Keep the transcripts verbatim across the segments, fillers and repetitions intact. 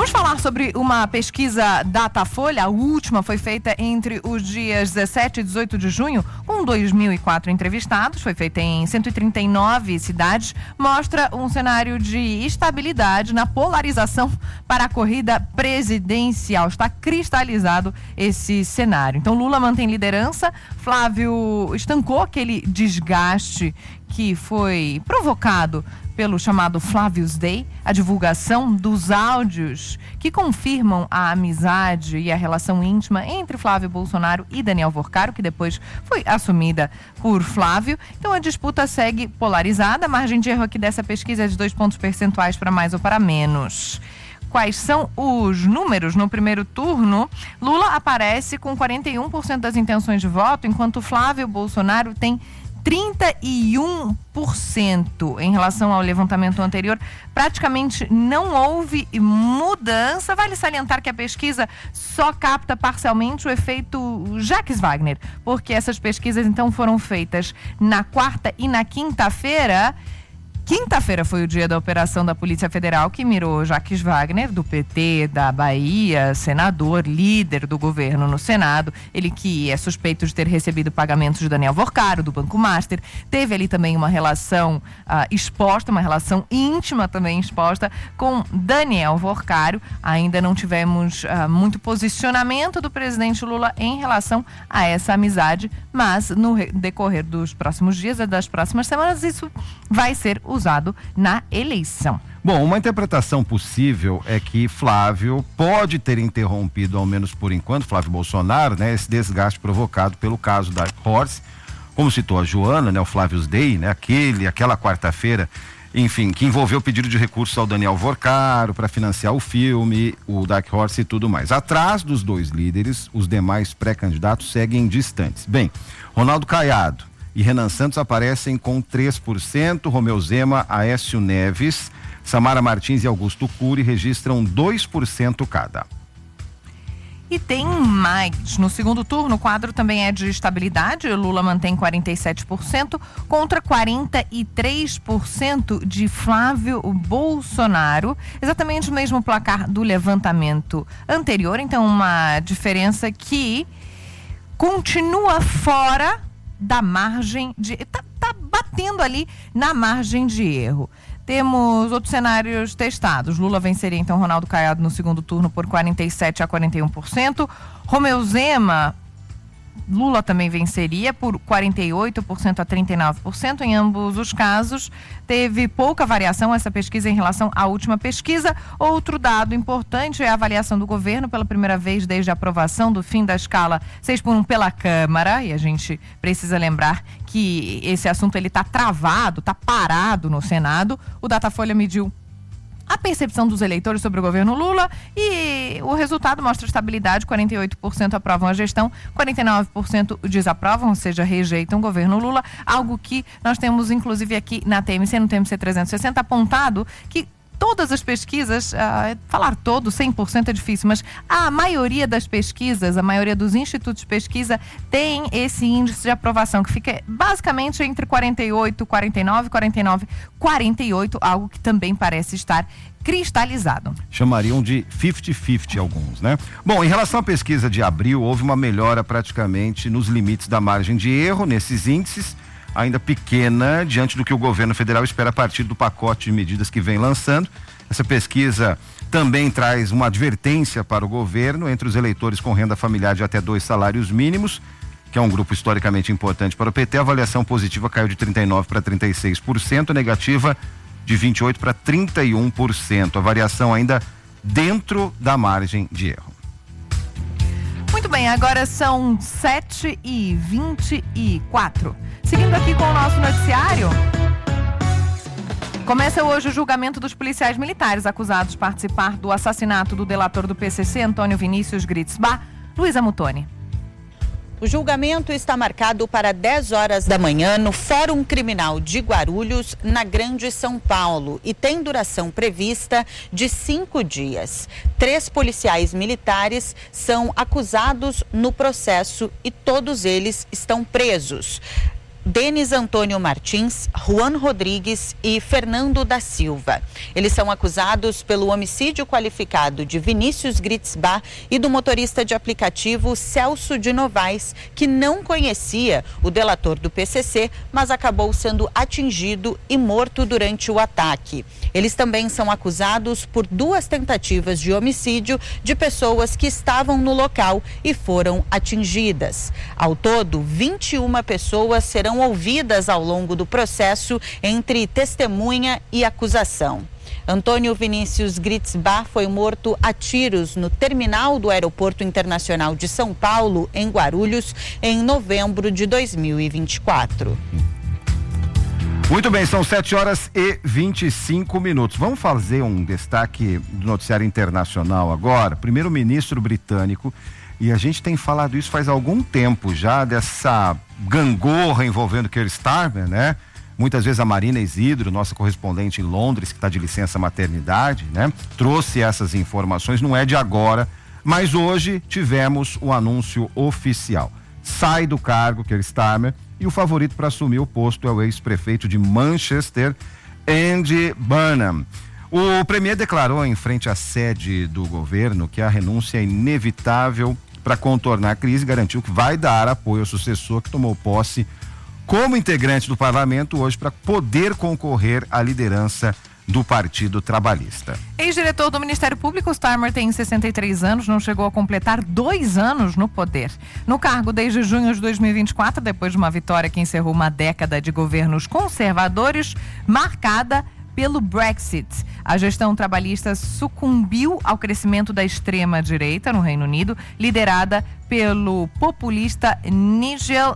Vamos falar sobre uma pesquisa Datafolha. A última foi feita entre os dias dezessete e dezoito de junho, com dois mil e quatro entrevistados. Foi feita em cento e trinta e nove cidades. Mostra um cenário de estabilidade na polarização para a corrida presidencial. Está cristalizado esse cenário. Então, Lula mantém liderança. Flávio estancou aquele desgaste que foi provocado pelo chamado Flávio's Day, a divulgação dos áudios que confirmam a amizade e a relação íntima entre Flávio Bolsonaro e Daniel Worcaro, que depois foi assumida por Flávio. Então a disputa segue polarizada. A margem de erro aqui dessa pesquisa é de dois pontos percentuais para mais ou para menos. Quais são os números? No primeiro turno, Lula aparece com quarenta e um por cento das intenções de voto, enquanto Flávio Bolsonaro tem trinta e um por cento. Em relação ao levantamento anterior, praticamente não houve mudança. Vale salientar que a pesquisa só capta parcialmente o efeito Jacques Wagner, porque essas pesquisas então foram feitas na quarta e na quinta-feira. Quinta-feira foi o dia da operação da Polícia Federal que mirou Jacques Wagner, do P T da Bahia, senador, líder do governo no Senado. Ele que é suspeito de ter recebido pagamentos de Daniel Worcaro, do Banco Master. Teve ali também uma relação ah, exposta, uma relação íntima também exposta com Daniel Worcaro. Ainda não tivemos ah, muito posicionamento do presidente Lula em relação a essa amizade, mas no decorrer dos próximos dias, das próximas semanas, isso vai ser usado na eleição. Bom, uma interpretação possível é que Flávio pode ter interrompido, ao menos por enquanto, Flávio Bolsonaro, né, esse desgaste provocado pelo caso da Horse, como citou a Joana, né, o Flávio's Day, né, aquele, aquela quarta-feira, enfim, que envolveu o pedido de recursos ao Daniel Worcaro para financiar o filme, o Dark Horse e tudo mais. Atrás dos dois líderes, os demais pré-candidatos seguem distantes. Bem, Ronaldo Caiado e Renan Santos aparecem com três por cento, Romeu Zema, Aécio Neves, Samara Martins e Augusto Cury registram dois por cento cada. E tem mais. No segundo turno, o quadro também é de estabilidade. Lula mantém quarenta e sete por cento contra quarenta e três por cento de Flávio Bolsonaro. Exatamente o mesmo placar do levantamento anterior. Então, uma diferença que continua fora da margem de... Tá, tá batendo ali na margem de erro. Temos outros cenários testados. Lula venceria então Ronaldo Caiado no segundo turno por quarenta e sete a quarenta e um por cento. Romeu Zema, Lula também venceria por quarenta e oito por cento a trinta e nove por cento. Em ambos os casos, teve pouca variação essa pesquisa em relação à última pesquisa. Outro dado importante é a avaliação do governo pela primeira vez desde a aprovação do fim da escala seis por um pela Câmara. E a gente precisa lembrar que esse assunto ele está travado, está parado no Senado. O Datafolha mediu a percepção dos eleitores sobre o governo Lula e o resultado mostra estabilidade. Quarenta e oito por cento aprovam a gestão, quarenta e nove por cento desaprovam, ou seja, rejeitam o governo Lula, algo que nós temos inclusive aqui na T M C, no T M C trezentos e sessenta, apontado que todas as pesquisas, uh, falar todo, cem por cento é difícil, mas a maioria das pesquisas, a maioria dos institutos de pesquisa tem esse índice de aprovação, que fica basicamente entre quarenta e oito, quarenta e nove, quarenta e nove, quarenta e oito, algo que também parece estar cristalizado. Chamariam de cinquenta cinquenta alguns, né? Bom, em relação à pesquisa de abril, houve uma melhora praticamente nos limites da margem de erro nesses índices, ainda pequena diante do que o governo federal espera a partir do pacote de medidas que vem lançando. Essa pesquisa também traz uma advertência para o governo entre os eleitores com renda familiar de até dois salários mínimos, que é um grupo historicamente importante para o P T. A avaliação positiva caiu de trinta e nove para trinta e seis por cento, negativa de vinte e oito para trinta e um por cento. A variação ainda dentro da margem de erro. Muito bem, agora são sete e vinte e quatro. Seguindo aqui com o nosso noticiário, começa hoje o julgamento dos policiais militares acusados de participar do assassinato do delator do P C C, Antônio Vinícius Gritzbach. Luísa Mutoni. O julgamento está marcado para dez horas da manhã no Fórum Criminal de Guarulhos, na Grande São Paulo, e tem duração prevista de cinco dias. Três policiais militares são acusados no processo e todos eles estão presos. Denis Antônio Martins, Juan Rodrigues e Fernando da Silva. Eles são acusados pelo homicídio qualificado de Vinícius Gritzbach e do motorista de aplicativo Celso de Novaes, que não conhecia o delator do P C C, mas acabou sendo atingido e morto durante o ataque. Eles também são acusados por duas tentativas de homicídio de pessoas que estavam no local e foram atingidas. Ao todo, vinte e uma pessoas serão ouvidas ao longo do processo entre testemunha e acusação. Antônio Vinícius Gritzbach foi morto a tiros no terminal do Aeroporto Internacional de São Paulo, em Guarulhos, em novembro de dois mil e vinte e quatro. Muito bem, são sete horas e vinte e cinco minutos. Vamos fazer um destaque do noticiário internacional agora. Primeiro-ministro britânico, e a gente tem falado isso faz algum tempo já, dessa gangorra envolvendo Keir Starmer, né? Muitas vezes a Marina Isidro, nossa correspondente em Londres, que está de licença maternidade, né? Trouxe essas informações, não é de agora, mas hoje tivemos o anúncio oficial. Sai do cargo Keir Starmer e o favorito para assumir o posto é o ex-prefeito de Manchester, Andy Burnham. O premier declarou em frente à sede do governo que a renúncia é inevitável para contornar a crise e garantiu que vai dar apoio ao sucessor que tomou posse como integrante do parlamento hoje para poder concorrer à liderança do Partido Trabalhista. Ex-diretor do Ministério Público, Starmer tem sessenta e três anos, não chegou a completar dois anos no poder. No cargo desde junho de dois mil e vinte e quatro, depois de uma vitória que encerrou uma década de governos conservadores, marcada pelo Brexit. A gestão trabalhista sucumbiu ao crescimento da extrema-direita no Reino Unido, liderada pelo populista Nigel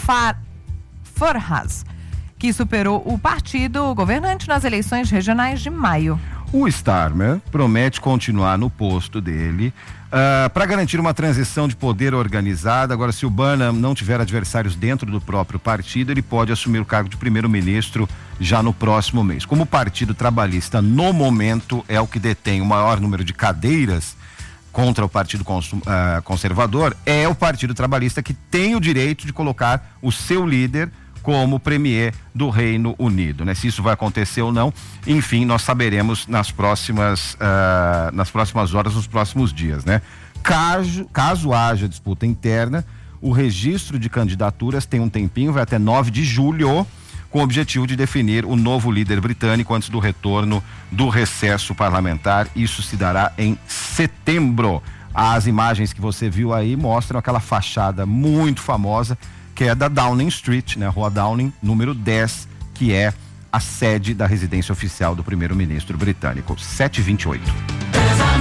Farage, que superou o partido governante nas eleições regionais de maio. O Starmer promete continuar no posto dele uh, para garantir uma transição de poder organizada. Agora, se o Burnham não tiver adversários dentro do próprio partido, ele pode assumir o cargo de primeiro-ministro já no próximo mês. Como o Partido Trabalhista, no momento, é o que detém o maior número de cadeiras contra o Partido Consum, uh, Conservador, é o Partido Trabalhista que tem o direito de colocar o seu líder como premier do Reino Unido, né? Se isso vai acontecer ou não, enfim, nós saberemos nas próximas, uh, nas próximas horas, nos próximos dias, né? Caso, caso haja disputa interna, o registro de candidaturas tem um tempinho, vai até nove de julho, com o objetivo de definir o novo líder britânico antes do retorno do recesso parlamentar. Isso se dará em setembro. As imagens que você viu aí mostram aquela fachada muito famosa, que é da Downing Street, né? Rua Downing, número dez, que é a sede da residência oficial do primeiro-ministro britânico. sete e vinte e oito.